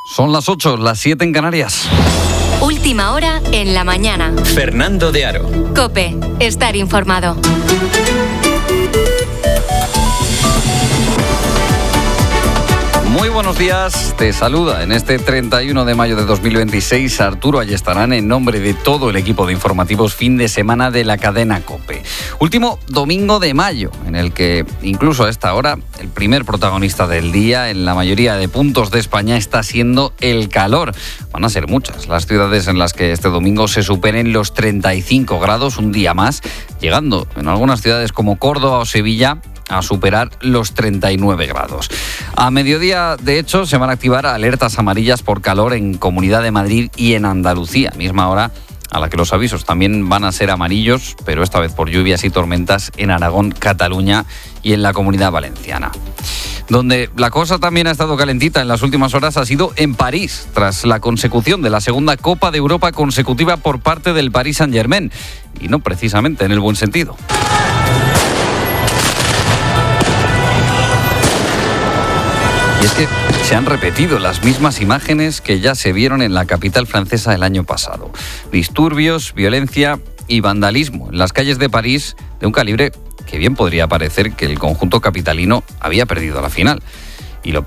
Son las 8, las 7 en Canarias. Última hora en la mañana. Fernando de Aro. COPE. Estar informado. Muy buenos días, te saluda en este 31 de mayo de 2026 Arturo Ayestarán en nombre de todo el equipo de informativos fin de semana de la cadena COPE. Último domingo de mayo, en el que incluso a esta hora el primer protagonista del día en la mayoría de puntos de España está siendo el calor. Van a ser muchas las ciudades en las que este domingo se superen los 35 grados, un día más, llegando en algunas ciudades como Córdoba o Sevilla a superar los 39 grados. A mediodía, de hecho, se van a activar alertas amarillas por calor en Comunidad de Madrid y en Andalucía, misma hora a la que los avisos también van a ser amarillos, pero esta vez por lluvias y tormentas en Aragón, Cataluña y en la Comunidad Valenciana. Donde la cosa también ha estado calentita en las últimas horas ha sido en París, tras la consecución de la segunda Copa de Europa consecutiva por parte del Paris Saint-Germain, y no precisamente en el buen sentido. Y es que se han repetido las mismas imágenes que ya se vieron en la capital francesa el año pasado. Disturbios, violencia y vandalismo en las calles de París de un calibre que bien podría parecer que el conjunto capitalino había perdido la final.